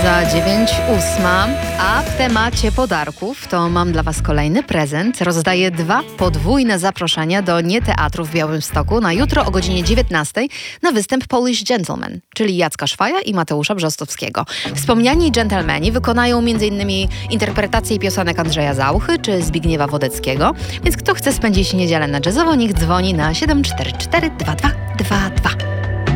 za 9:08, a w temacie podarków to mam dla Was kolejny prezent. Rozdaję 2 podwójne zaproszenia do Nieteatru w Białymstoku na jutro o godzinie 19 na występ Polish Gentleman, czyli Jacka Szwaja i Mateusza Brzostowskiego. Wspomniani dżentelmeni wykonają m.in. interpretacje piosenek Andrzeja Zauchy czy Zbigniewa Wodeckiego, więc kto chce spędzić niedzielę na jazzowo, niech dzwoni na 744 2222.